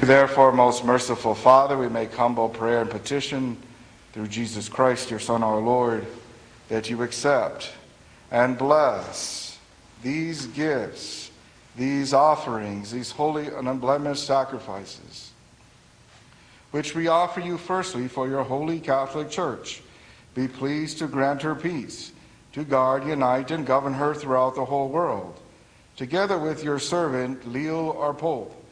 Therefore, most merciful Father, we make humble prayer and petition through Jesus Christ, your Son, our Lord, that you accept and bless these gifts, these offerings, these holy and unblemished sacrifices, which we offer you firstly for your holy Catholic Church. Be pleased to grant her peace, to guard, unite, and govern her throughout the whole world, together with your servant, Leo our Pope,